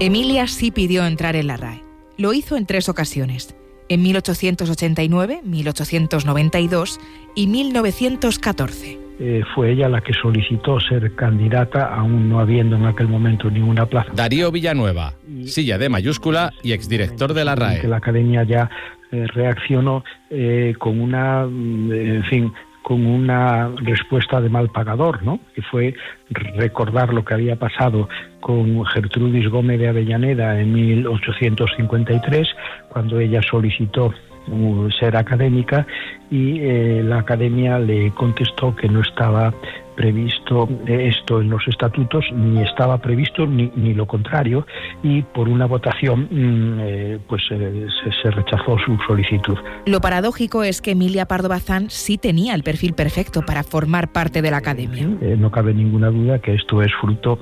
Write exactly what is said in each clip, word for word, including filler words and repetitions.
Emilia sí pidió entrar en la R A E. Lo hizo en tres ocasiones, en mil ochocientos ochenta y nueve, mil ochocientos noventa y dos y mil novecientos catorce. Eh, fue ella la que solicitó ser candidata, aún no habiendo en aquel momento ninguna plaza. Darío Villanueva, silla de mayúscula y exdirector de la R A E. Que la Academia ya eh, reaccionó eh, con una, en fin, con una respuesta de mal pagador, ¿no? Que fue recordar lo que había pasado con Gertrudis Gómez de Avellaneda en mil ochocientos cincuenta y tres, cuando ella solicitó ser académica y eh, la Academia le contestó que no estaba previsto esto en los estatutos, ni estaba previsto ni, ni lo contrario, y por una votación eh, pues eh, se, se rechazó su solicitud. Lo paradójico es que Emilia Pardo Bazán sí tenía el perfil perfecto para formar parte de la Academia. Eh, no cabe ninguna duda que esto es fruto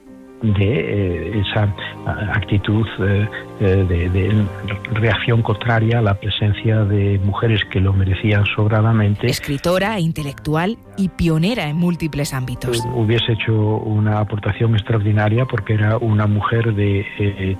de eh, esa actitud eh, de, de reacción contraria a la presencia de mujeres que lo merecían sobradamente. Escritora, intelectual y pionera en múltiples ámbitos. Eh, hubiese hecho una aportación extraordinaria porque era una mujer de eh, eh,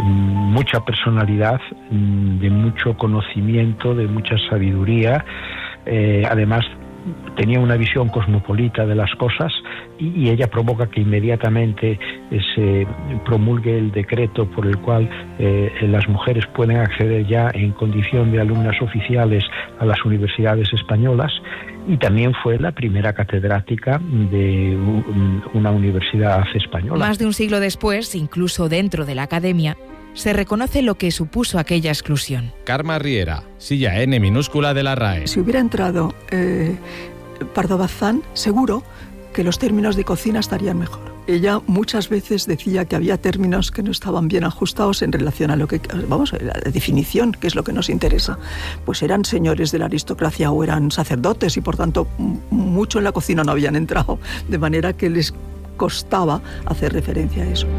mucha personalidad, de mucho conocimiento, de mucha sabiduría, eh, además tenía una visión cosmopolita de las cosas y, y ella provoca que inmediatamente eh, se promulgue el decreto por el cual eh, las mujeres pueden acceder ya en condición de alumnas oficiales a las universidades españolas, y también fue la primera catedrática de una universidad española. Más de un siglo después, incluso dentro de la Academia, se reconoce lo que supuso aquella exclusión. Karma Riera, silla N minúscula de la R A E. Si hubiera entrado eh, Pardo Bazán, seguro que los términos de cocina estarían mejor. Ella muchas veces decía que había términos que no estaban bien ajustados en relación a lo que, vamos, la definición, que es lo que nos interesa. Pues eran señores de la aristocracia o eran sacerdotes y por tanto mucho en la cocina no habían entrado, de manera que les costaba hacer referencia a eso.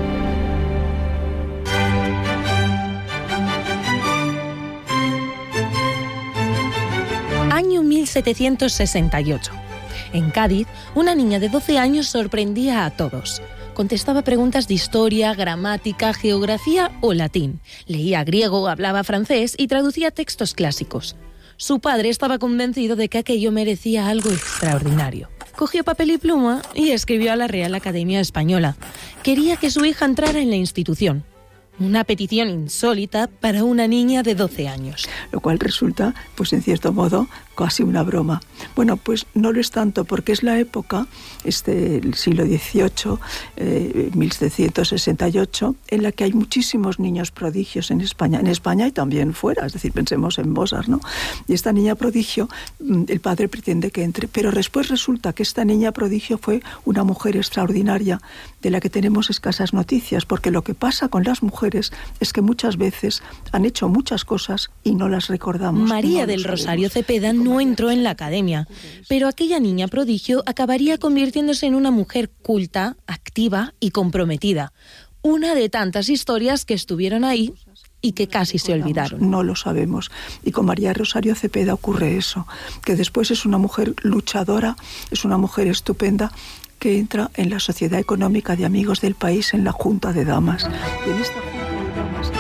Año mil setecientos sesenta y ocho. En Cádiz, una niña de doce años sorprendía a todos. Contestaba preguntas de historia, gramática, geografía o latín. Leía griego, hablaba francés y traducía textos clásicos. Su padre estaba convencido de que aquello merecía algo extraordinario. Cogió papel y pluma y escribió a la Real Academia Española. Quería que su hija entrara en la institución. Una petición insólita para una niña de doce años. Lo cual resulta, pues en cierto modo, casi una broma. Bueno, pues no lo es tanto, porque es la época, este, el siglo dieciocho, eh, mil setecientos sesenta y ocho, en la que hay muchísimos niños prodigios en España, en España y también fuera, es decir, pensemos en Mozart, ¿no? Y esta niña prodigio, el padre pretende que entre, pero después resulta que esta niña prodigio fue una mujer extraordinaria, de la que tenemos escasas noticias, porque lo que pasa con las mujeres es que muchas veces han hecho muchas cosas y no las recordamos. María del Rosario Cepeda no entró en la Academia, pero aquella niña prodigio acabaría convirtiéndose en una mujer culta, activa y comprometida. Una de tantas historias que estuvieron ahí y que casi se olvidaron. No lo sabemos. Y con María Rosario Cepeda ocurre eso, que después es una mujer luchadora, es una mujer estupenda, que entra en la Sociedad Económica de Amigos del País, en la Junta de Damas. Y en esta Junta de Damas...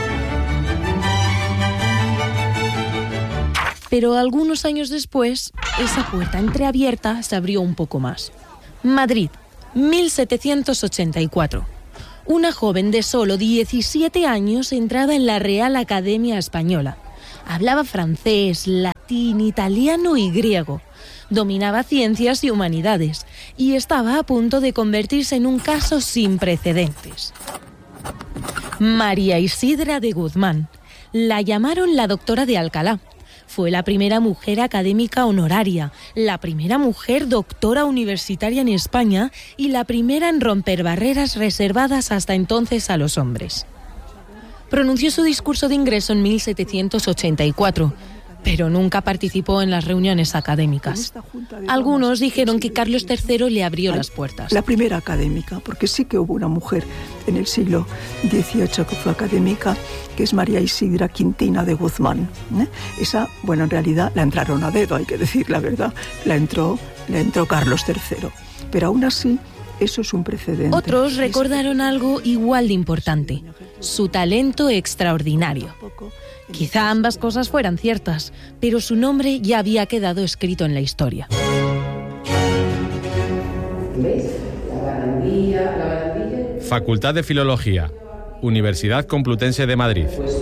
Pero algunos años después, esa puerta entreabierta se abrió un poco más. Madrid, mil setecientos ochenta y cuatro. Una joven de solo diecisiete años entraba en la Real Academia Española. Hablaba francés, latín, italiano y griego. Dominaba ciencias y humanidades y estaba a punto de convertirse en un caso sin precedentes. María Isidra de Guzmán. La llamaron la doctora de Alcalá. Fue la primera mujer académica honoraria, la primera mujer doctora universitaria en España y la primera en romper barreras reservadas hasta entonces a los hombres. Pronunció su discurso de ingreso en mil setecientos ochenta y cuatro, pero nunca participó en las reuniones académicas. Algunos dijeron que Carlos tercero le abrió las puertas. La primera académica, porque sí que hubo una mujer en el siglo dieciocho que fue académica, que es María Isidra Quintina de Guzmán. ¿eh? Esa, bueno, en realidad la entraron a dedo, hay que decir la verdad. La entró, la entró Carlos tercero. Pero aún así, Eso es un precedente. Otros recordaron algo igual de importante, su talento extraordinario. Quizá ambas cosas fueran ciertas, pero su nombre ya había quedado escrito en la historia. ¿Ves? La barandilla, la barandilla. Facultad de Filología, Universidad Complutense de Madrid.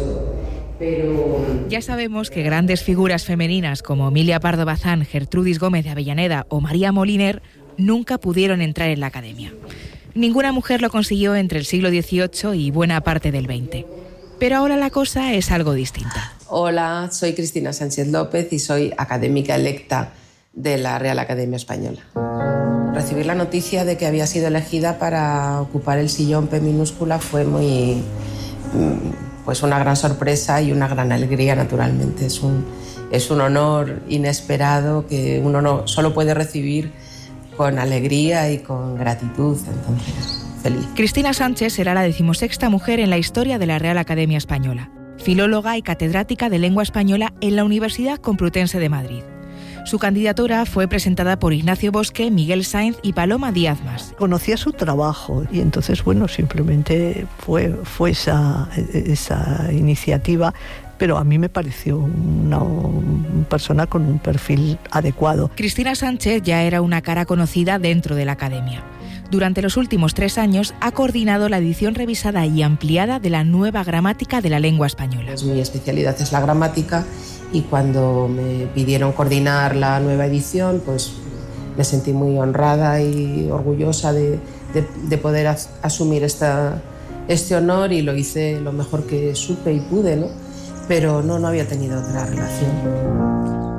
Ya sabemos que grandes figuras femeninas como Emilia Pardo Bazán, Gertrudis Gómez de Avellaneda o María Moliner nunca pudieron entrar en la academia. Ninguna mujer lo consiguió entre el siglo dieciocho y buena parte del veinte. Pero ahora la cosa es algo distinta. Hola, soy Cristina Sánchez López y soy académica electa de la Real Academia Española. Recibir la noticia de que había sido elegida para ocupar el sillón P minúscula fue muy, pues una gran sorpresa y una gran alegría, naturalmente. Es un, es un honor inesperado que uno no solo puede recibir con alegría y con gratitud, entonces feliz. Cristina Sánchez será la decimosexta mujer en la historia de la Real Academia Española, filóloga y catedrática de lengua española en la Universidad Complutense de Madrid. Su candidatura fue presentada por Ignacio Bosque, Miguel Sainz y Paloma Díaz Mas. Conocía su trabajo y entonces, bueno, simplemente fue, fue esa, esa iniciativa, pero a mí me pareció una, una persona con un perfil adecuado. Cristina Sánchez ya era una cara conocida dentro de la academia. Durante los últimos tres años ha coordinado la edición revisada y ampliada de la nueva gramática de la lengua española. Mi especialidad es la gramática y cuando me pidieron coordinar la nueva edición, pues me sentí muy honrada y orgullosa de, de, de poder as, asumir esta, este honor y lo hice lo mejor que supe y pude, ¿no? Pero no, no había tenido otra relación.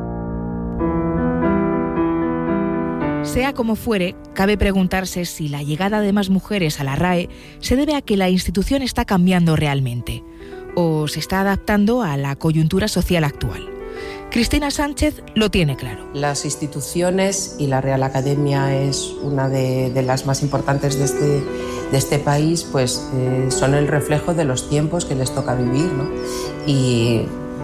Sea como fuere, cabe preguntarse si la llegada de más mujeres a la RAE se debe a que la institución está cambiando realmente o se está adaptando a la coyuntura social actual. Cristina Sánchez lo tiene claro. Las instituciones, y la Real Academia es una de, de las más importantes de este, de este país, pues eh, son el reflejo de los tiempos que les toca vivir, ¿no? Y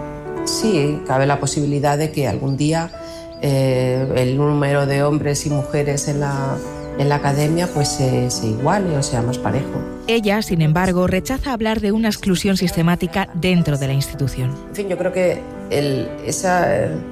sí, cabe la posibilidad de que algún día eh, el número de hombres y mujeres en la, en la academia pues se, se iguale o sea más parejo. Ella, sin embargo, rechaza hablar de una exclusión sistemática dentro de la institución. En fin, yo creo que el, esa,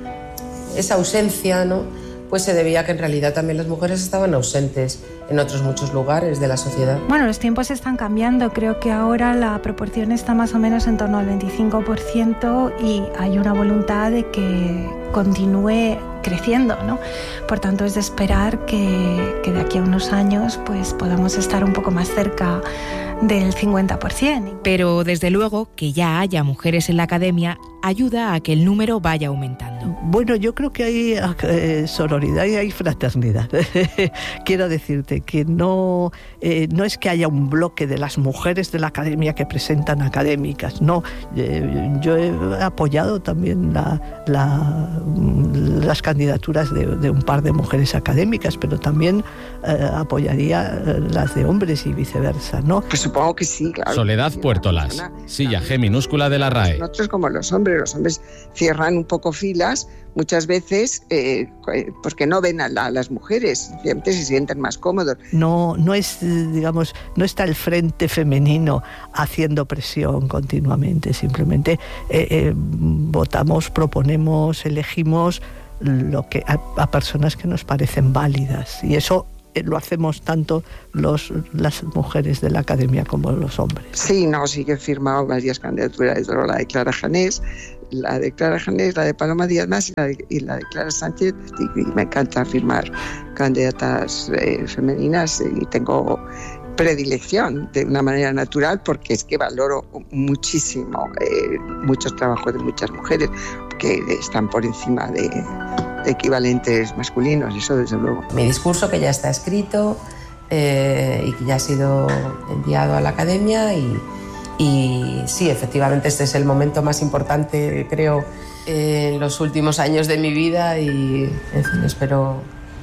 esa ausencia, ¿no?, pues se debía a que en realidad también las mujeres estaban ausentes en otros muchos lugares de la sociedad. Bueno, los tiempos están cambiando. Creo que ahora la proporción está más o menos en torno al veinticinco por ciento y hay una voluntad de que continúe creciendo, ¿no? Por tanto, es de esperar que, que de aquí a unos años pues podamos estar un poco más cerca del cincuenta por ciento. Pero desde luego que ya haya mujeres en la academia ayuda a que el número vaya aumentando. Bueno, yo creo que hay eh, sororidad y hay fraternidad. Quiero decirte que no, eh, no es que haya un bloque de las mujeres de la academia que presentan académicas, no. Eh, yo he apoyado también la, la, las candidaturas de, de un par de mujeres académicas, pero también eh, apoyaría las de hombres y viceversa, ¿no? Pues supongo que sí, claro. Soledad Puertolas, silla G minúscula de la RAE. Nosotros como los hombres, los hombres cierran un poco filas muchas veces eh, porque no ven a, la, a las mujeres, siempre se sienten más cómodos. No, no es, digamos, no está el frente femenino haciendo presión continuamente, simplemente eh, eh, votamos, proponemos, elegimos lo que a, a personas que nos parecen válidas y eso lo hacemos tanto los, las mujeres de la academia como los hombres. Sí, no, sí que he firmado varias candidaturas, la de Clara Janés, la de Clara Janés, la de Paloma Díaz Mas y la de, y la de Clara Sánchez. Y, y me encanta firmar candidatas eh, femeninas y tengo predilección de una manera natural porque es que valoro muchísimo eh, muchos trabajos de muchas mujeres que están por encima de, de equivalentes masculinos, eso desde luego. Mi discurso que ya está escrito eh, y que ya ha sido enviado a la academia y, y sí, efectivamente este es el momento más importante, creo, en los últimos años de mi vida y en fin, espero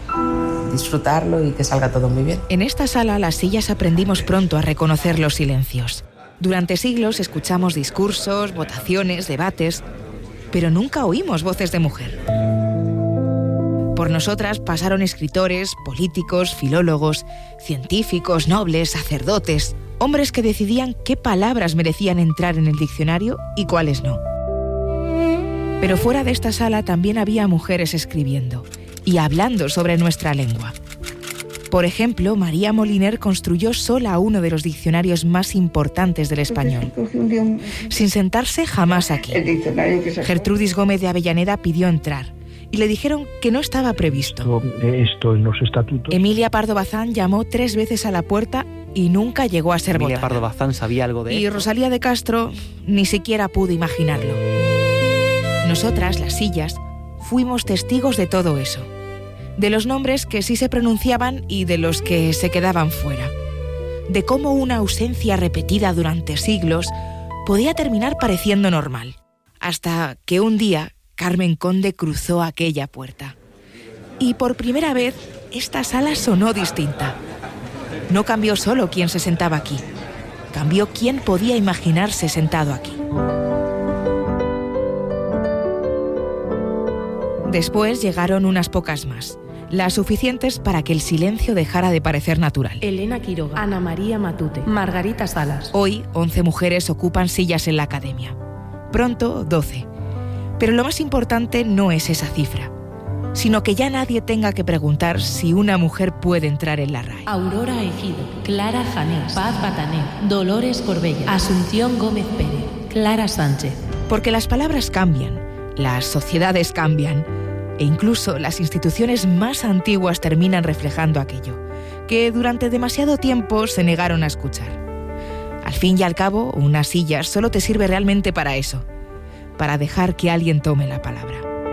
disfrutarlo y que salga todo muy bien. En esta sala, las sillas aprendimos pronto a reconocer los silencios. Durante siglos escuchamos discursos, votaciones, debates, pero nunca oímos voces de mujer. Por nosotras pasaron escritores, políticos, filólogos, científicos, nobles, sacerdotes, hombres que decidían qué palabras merecían entrar en el diccionario y cuáles no. Pero fuera de esta sala también había mujeres escribiendo y hablando sobre nuestra lengua. Por ejemplo, María Moliner construyó sola uno de los diccionarios más importantes del español, sin sentarse jamás aquí. Gertrudis Gómez de Avellaneda pidió entrar y le dijeron que no estaba previsto. Esto en los estatutos. Emilia Pardo Bazán llamó tres veces a la puerta y nunca llegó a ser Emilia votada. Pardo Bazán sabía algo de Y esto. Rosalía de Castro ni siquiera pudo imaginarlo. Nosotras, las sillas, fuimos testigos de todo eso. De los nombres que sí se pronunciaban y de los que se quedaban fuera. De cómo una ausencia repetida durante siglos podía terminar pareciendo normal. Hasta que un día Carmen Conde cruzó aquella puerta. Y por primera vez, esta sala sonó distinta. No cambió solo quién se sentaba aquí. Cambió quién podía imaginarse sentado aquí. Después llegaron unas pocas más, las suficientes para que el silencio dejara de parecer natural. Elena Quiroga, Ana María Matute, Margarita Salas. Hoy, once mujeres ocupan sillas en la academia. Pronto, doce. Pero lo más importante no es esa cifra, sino que ya nadie tenga que preguntar si una mujer puede entrar en la R A E. Aurora Ejido, Clara Janés, Paz Batané, Dolores Corbella, Asunción Gómez Pérez, Clara Sánchez. Porque las palabras cambian, las sociedades cambian, e incluso las instituciones más antiguas terminan reflejando aquello, que durante demasiado tiempo se negaron a escuchar. Al fin y al cabo, una silla solo te sirve realmente para eso, para dejar que alguien tome la palabra.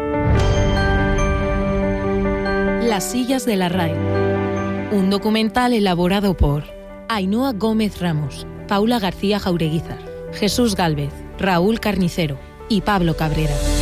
Las sillas de la R A E. Un documental elaborado por Ainhoa Gómez Ramos, Paula García Jaureguizar, Jesús Gálvez, Raúl Carnicero y Pablo Cabrera.